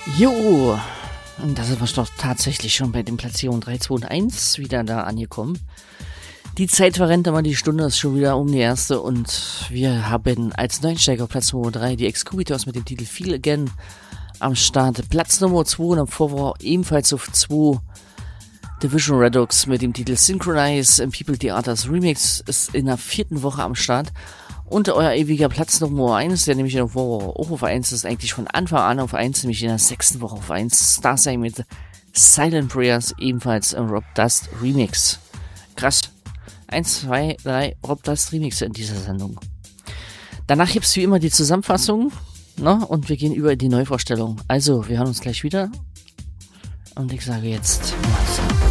Jo, und da sind wir doch tatsächlich schon bei den Platzierungen 3, 2 und 1 wieder da angekommen. Die Zeit verrennt immer, die Stunde ist schon wieder um die erste und wir haben als Neuensteiger auf Platz Nummer 3 die Excubitors mit dem Titel Feel Again am Start. Platz Nummer 2 und am Vorwoche ebenfalls auf 2 Division Redux mit dem Titel Synchronize im People Theaters Remix ist in der 4. Woche am Start. Und euer ewiger Platz Nummer 1, der nämlich in der Vorwoche auch auf 1 ist, eigentlich von Anfang an auf 1, nämlich in der 6. Woche auf 1. Starsang mit Silent Prayers, ebenfalls im Rob Dust Remix. Krass. 1, 2, 3 Rob Dust Remixe in dieser Sendung. Danach gibt's wie immer die Zusammenfassung, ne? Und wir gehen über in die Neuvorstellung. Also, wir hören uns gleich wieder. Und ich sage jetzt,